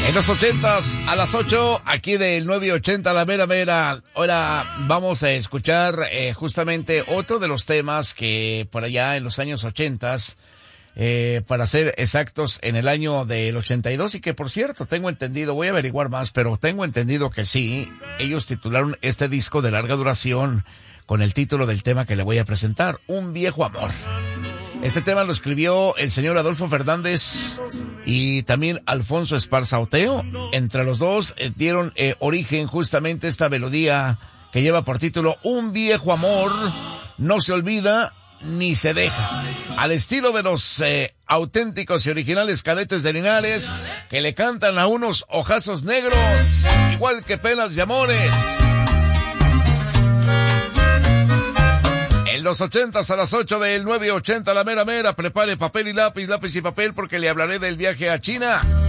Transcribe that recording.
En los 80s a las 8, aquí del 980 la mera mera. Ahora vamos a escuchar justamente otro de los temas que por allá en los años 80s, para ser exactos, en el año del 82, y que por cierto, tengo entendido, voy a averiguar más, pero tengo entendido que sí, ellos titularon este disco de larga duración con el título del tema que le voy a presentar, Un Viejo Amor. Este tema lo escribió el señor Adolfo Fernández y también Alfonso Esparza Oteo. Entre los dos dieron origen justamente a esta melodía que lleva por título Un Viejo Amor, no se olvida ni se deja. Al estilo de los auténticos y originales Cadetes de Linares, que le cantan a unos ojazos negros, igual que Penas de Amores. En los 80s a las 8 del 980 la mera mera, prepare papel y lápiz y papel, porque le hablaré del viaje a China.